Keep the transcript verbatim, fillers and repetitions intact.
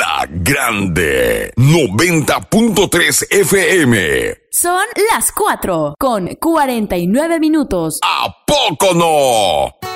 La Grande noventa punto tres F M. Son las cuatro con cuarenta y nueve minutos. ¿A poco no?